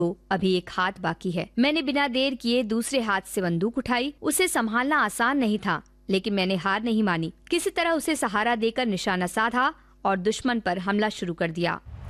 तो अभी एक हाथ बाकी है। मैंने बिना देर किए दूसरे हाथ से बंदूक उठाई। उसे संभालना आसान नहीं था, लेकिन मैंने हार नहीं मानी। किसी तरह उसे सहारा देकर निशाना साधा और दुश्मन पर हमला शुरू कर दिया।